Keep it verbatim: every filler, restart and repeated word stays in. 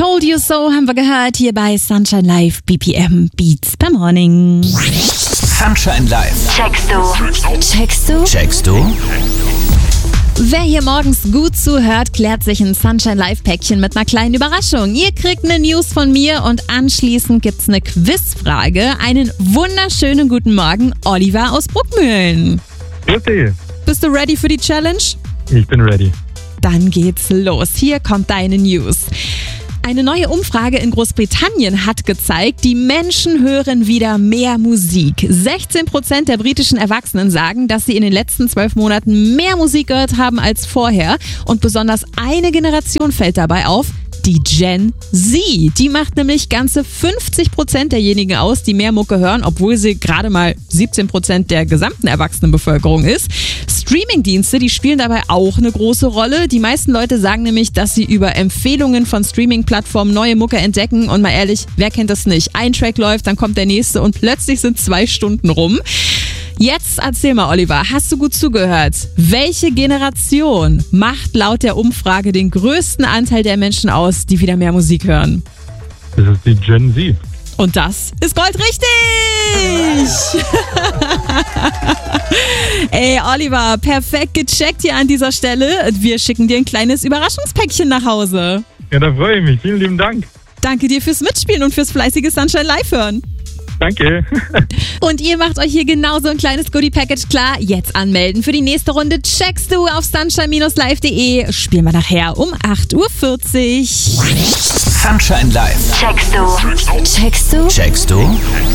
Told You So haben wir gehört hier bei Sunshine Live, B P M Beats per Morning. Sunshine Live. Checkst du? Checkst du? Checkst du? Wer hier morgens gut zuhört, klärt sich ein Sunshine Live Päckchen mit einer kleinen Überraschung. Ihr kriegt eine News von mir und anschließend gibt's eine Quizfrage. Einen wunderschönen guten Morgen, Oliver aus Bruckmühlen. Grüß dich. Bist du ready für die Challenge? Ich bin ready. Dann geht's los. Hier kommt deine News. Eine neue Umfrage in Großbritannien hat gezeigt, die Menschen hören wieder mehr Musik. sechzehn Prozent der britischen Erwachsenen sagen, dass sie in den letzten zwölf Monaten mehr Musik gehört haben als vorher. Und besonders eine Generation fällt dabei auf, die Gen Z. Die macht nämlich ganze fünfzig Prozent derjenigen aus, die mehr Mucke hören, obwohl sie gerade mal siebzehn Prozent der gesamten Erwachsenenbevölkerung ist. Streamingdienste, die spielen dabei auch eine große Rolle. Die meisten Leute sagen nämlich, dass sie über Empfehlungen von Streaming-Plattformen neue Mucke entdecken. Und mal ehrlich, wer kennt das nicht? Ein Track läuft, dann kommt der nächste und plötzlich sind zwei Stunden rum. Jetzt erzähl mal, Oliver, hast du gut zugehört? Welche Generation macht laut der Umfrage den größten Anteil der Menschen aus, die wieder mehr Musik hören? Das ist die Gen Z. Und das ist goldrichtig! Ey, Oliver, perfekt gecheckt hier an dieser Stelle. Wir schicken dir ein kleines Überraschungspäckchen nach Hause. Ja, da freue ich mich. Vielen lieben Dank. Danke dir fürs Mitspielen und fürs fleißige Sunshine Live hören. Danke. Und ihr macht euch hier genauso ein kleines Goodie-Package klar. Jetzt anmelden für die nächste Runde Checkst du auf sunshine Bindestrich live punkt de. Spielen wir nachher um acht Uhr vierzig. Sunshine Live. Checkst du? Checkst du? Checkst du?